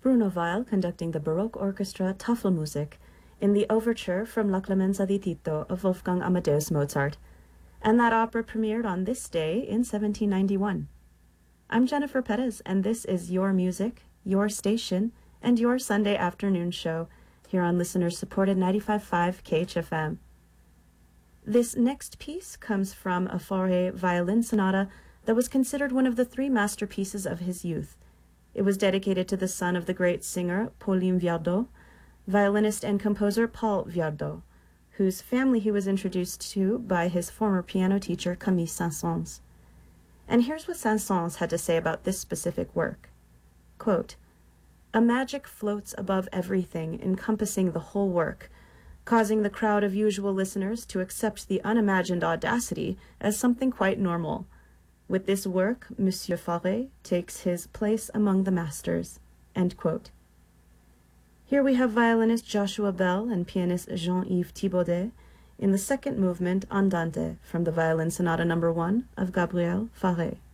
Bruno Weil conducting the Baroque orchestra Tafelmusik in the overture from La Clemenza di Tito of Wolfgang Amadeus Mozart, and that opera premiered on this day in 1791. I'm Jennifer Perez, and this is Your Music, Your Station, and Your Sunday Afternoon Show here on listener-supported 95.5 KHFM. This next piece comes from a Fauré violin sonata that was considered one of the three masterpieces of his youth. It was dedicated to the son of the great singer Pauline Viardot, violinist and composer Paul Viardot, whose family he was introduced to by his former piano teacher Camille Saint-Saëns. And here's what Saint-Saëns had to say about this specific work. Quote, "A magic floats above everything, encompassing the whole work, causing the crowd of usual listeners to accept the unimagined audacity as something quite normal. With this work, Monsieur Fauré takes his place among the masters." End quote. Here we have violinist Joshua Bell and pianist Jean-Yves Thibaudet in the second movement Andante from the Violin Sonata No. 1 of Gabriel Fauré.